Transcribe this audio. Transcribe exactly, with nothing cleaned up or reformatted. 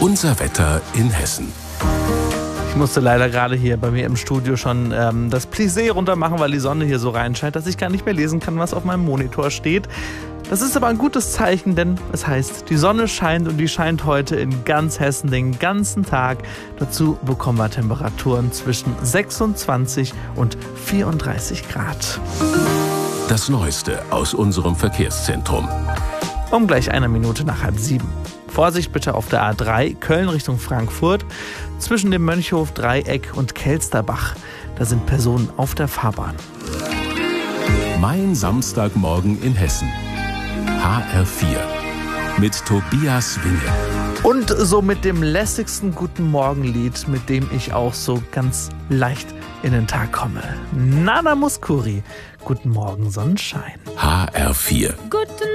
Unser Wetter in Hessen. Ich musste leider gerade hier bei mir im Studio schon ähm, das Plissé runter machen, weil die Sonne hier so reinscheint, dass ich gar nicht mehr lesen kann, was auf meinem Monitor steht. Das ist aber ein gutes Zeichen, denn es heißt, die Sonne scheint und die scheint heute in ganz Hessen den ganzen Tag. Dazu bekommen wir Temperaturen zwischen sechsundzwanzig und vierunddreißig Grad. Das Neueste aus unserem Verkehrszentrum. Um gleich eine Minute nach halb sieben. Vorsicht bitte auf der A drei, Köln Richtung Frankfurt, zwischen dem Mönchhof-Dreieck und Kelsterbach. Da sind Personen auf der Fahrbahn. Mein Samstagmorgen in Hessen. H R vier. Mit Tobias Winge. Und so mit dem lässigsten Guten Morgenlied, mit dem ich auch so ganz leicht in den Tag komme. Nana Mouskouri. Guten Morgen, Sonnenschein. H R vier. Guten